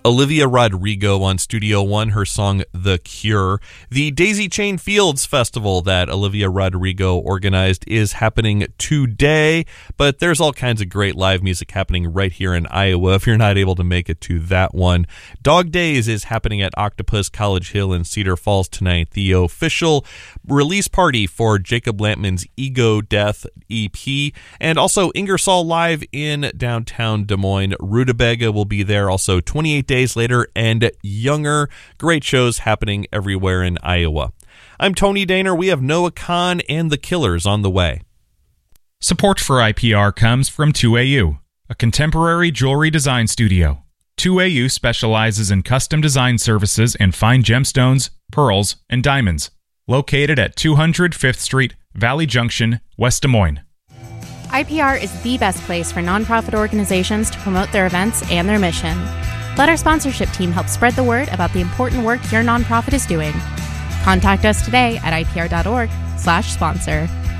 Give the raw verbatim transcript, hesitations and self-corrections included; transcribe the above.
Olivia Rodrigo on Studio One, her song The Cure. The Daisy Chain Fields Festival that Olivia Rodrigo organized is happening today, but there's all kinds of great live music happening right here in Iowa if you're not able to make it to that one. Dog Days is happening at Octopus College Hill in Cedar Falls tonight. The official release party for Jacob Lampman's Ego Death E P, and also Ingersoll Live in downtown Des Moines. Rutabaga will be there also twenty-eight days later, and Younger. Great shows happening everywhere in Iowa. I'm Tony Daner. We have Noah Kahn and the Killers on the way. Support for I P R comes from two A U, a contemporary jewelry design studio. two A U specializes in custom design services and fine gemstones, pearls, and diamonds. Located at two hundred Fifth Street, Valley Junction, West Des Moines. I P R is the best place for nonprofit organizations to promote their events and their mission. Let our sponsorship team help spread the word about the important work your nonprofit is doing. Contact us today at I P R dot org slash sponsor.